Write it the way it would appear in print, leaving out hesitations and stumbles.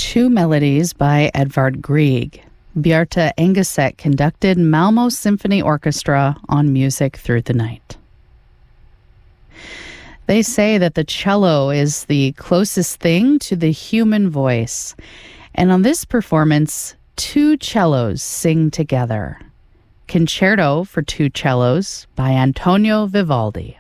two melodies by Edvard Grieg. Bjarte Engeset conducted Malmo Symphony Orchestra on Music Through the Night. They say that the cello is the closest thing to the human voice. And on this performance, two cellos sing together. Concerto for Two Cellos by Antonio Vivaldi.